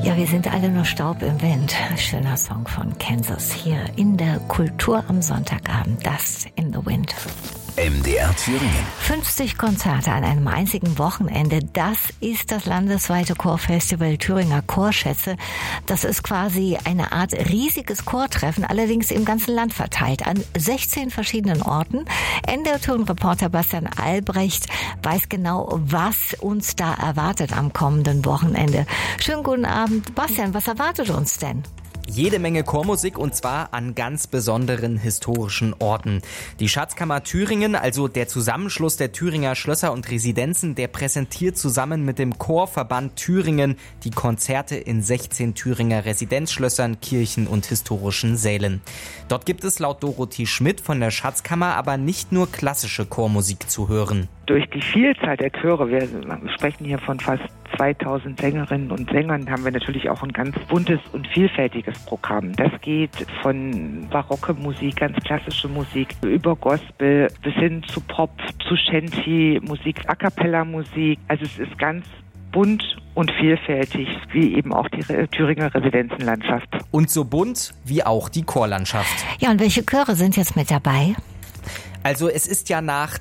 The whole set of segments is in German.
Ja, wir sind alle nur Staub im Wind. Schöner Song von Kansas hier in der Kultur am Sonntagabend. Dust in the Wind. MDR Thüringen. 50 Konzerte an einem einzigen Wochenende. Das ist das landesweite Chorfestival Thüringer Chorschätze. Das ist quasi eine Art riesiges Chortreffen, allerdings im ganzen Land verteilt, an 16 verschiedenen Orten. NDR-Tourenreporter Bastian Albrecht weiß genau, was uns da erwartet am kommenden Wochenende. Schönen guten Abend. Bastian, was erwartet uns denn? Jede Menge Chormusik und zwar an ganz besonderen historischen Orten. Die Schatzkammer Thüringen, also der Zusammenschluss der Thüringer Schlösser und Residenzen, der präsentiert zusammen mit dem Chorverband Thüringen die Konzerte in 16 Thüringer Residenzschlössern, Kirchen und historischen Sälen. Dort gibt es laut Dorothee Schmidt von der Schatzkammer aber nicht nur klassische Chormusik zu hören. Durch die Vielzahl der Chöre, wir sprechen hier von fast 2000 Sängerinnen und Sängern, haben wir natürlich auch ein ganz buntes und vielfältiges Programm. Das geht von barocke Musik, ganz klassische Musik, über Gospel bis hin zu Pop, zu Shanty-Musik, A-Cappella-Musik. Also es ist ganz bunt und vielfältig, wie eben auch die Thüringer Residenzenlandschaft. Und so bunt wie auch die Chorlandschaft. Ja, und welche Chöre sind jetzt mit dabei? Also es ist ja nach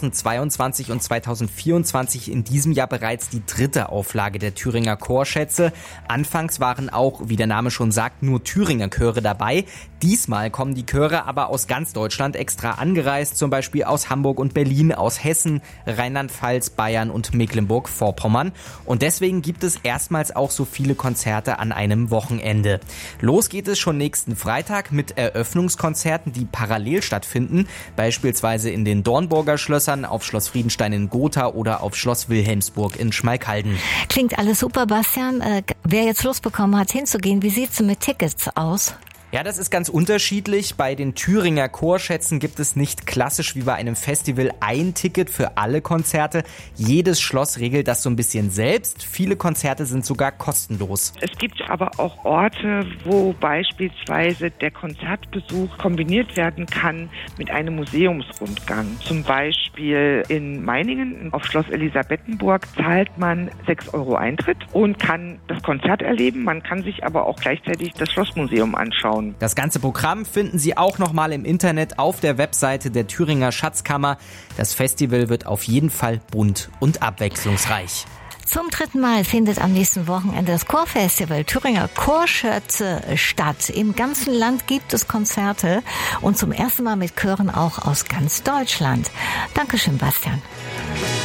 2022 und 2024 in diesem Jahr bereits die 3. Auflage der Thüringer Chorschätze. Anfangs waren auch, wie der Name schon sagt, nur Thüringer Chöre dabei. Diesmal kommen die Chöre aber aus ganz Deutschland extra angereist, zum Beispiel aus Hamburg und Berlin, aus Hessen, Rheinland-Pfalz, Bayern und Mecklenburg-Vorpommern. Und deswegen gibt es erstmals auch so viele Konzerte an einem Wochenende. Los geht es schon nächsten Freitag mit Eröffnungskonzerten, die parallel stattfinden, beispielsweise in den Dornburger Schlössern, auf Schloss Friedenstein in Gotha oder auf Schloss Wilhelmsburg in Schmalkalden. Klingt alles super, Bastian. Wer jetzt Lust bekommen hat, hinzugehen, wie sieht's denn mit Tickets aus? Ja, das ist ganz unterschiedlich. Bei den Thüringer Chorschätzen gibt es nicht klassisch wie bei einem Festival ein Ticket für alle Konzerte. Jedes Schloss regelt das so ein bisschen selbst. Viele Konzerte sind sogar kostenlos. Es gibt aber auch Orte, wo beispielsweise der Konzertbesuch kombiniert werden kann mit einem Museumsrundgang. Zum Beispiel in Meiningen auf Schloss Elisabethenburg zahlt man 6 € Eintritt und kann das Konzert erleben. Man kann sich aber auch gleichzeitig das Schlossmuseum anschauen. Das ganze Programm finden Sie auch nochmal im Internet auf der Webseite der Thüringer Schatzkammer. Das Festival wird auf jeden Fall bunt und abwechslungsreich. Zum 3. Mal findet am nächsten Wochenende das Chorfestival Thüringer Chorschätze statt. Im ganzen Land gibt es Konzerte und zum ersten Mal mit Chören auch aus ganz Deutschland. Dankeschön, Bastian.